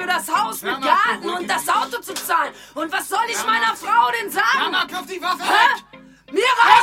für das Haus mit Garten und das Auto zu zahlen. Und was soll ich meiner Frau denn sagen? Mama, kauf die Waffe weg! Mir reicht